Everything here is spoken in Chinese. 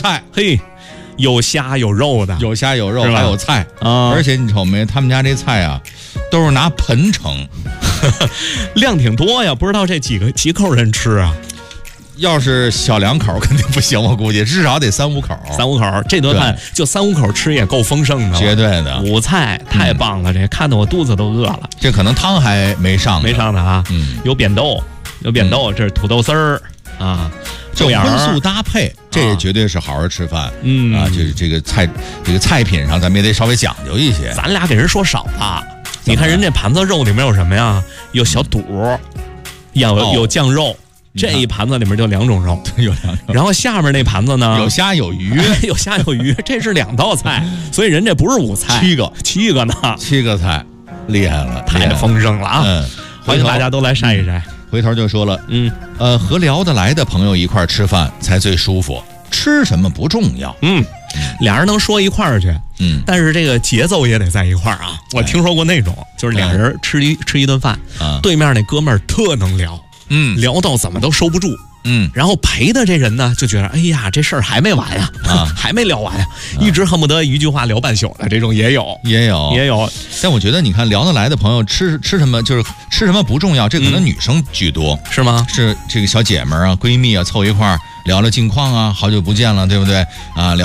菜， 嘿，有虾有肉的， 有虾有肉， 是吧还有菜啊而且你瞅没，他们家这菜啊，都是拿盆盛， 量挺多呀，不知道这几口人吃啊？ 要是小2口肯定不行，我估计至少得3、5口。 3、5口，这顿饭就3、5口吃也够丰盛的了， 绝对的， 午菜太棒了，这看得我肚子都饿了。 这可能汤还没上呢， 没上的啊，有扁豆，这是土豆丝儿啊， 就豆芽荤素儿， 搭配，这也绝对是好好吃饭。就是这个菜品上，咱们也得稍微讲究一些。 咱俩给人说少了。你看人这盘子肉里面有什么呀？有小肚，有酱肉。这一盘子里面就2种肉， 有2种， 然后下面那盘子呢， 有虾有鱼， 有虾有鱼，这是2道菜，所以人这不是5菜，7个呢 ，7个菜，厉害了， 太丰盛了啊！欢迎大家都来晒一晒。 回头就说了，和聊得来的朋友一块儿吃饭才最舒服，吃什么不重要， 俩人能说一块儿去，但是这个节奏也得在一块儿啊。我听说过那种，就是俩人吃一顿饭，对面那哥们儿特能聊。聊到怎么都收不住，然后陪的这人呢就觉得，哎呀，这事儿还没完呀，还没聊完呀，一直恨不得一句话聊半宿的这种也有。 但我觉得你看聊得来的朋友吃什么，就是吃什么不重要，这可能女生居多， 是吗？ 是这个小姐们啊、闺蜜啊凑一块儿聊聊近况啊，好久不见了，对不对啊？聊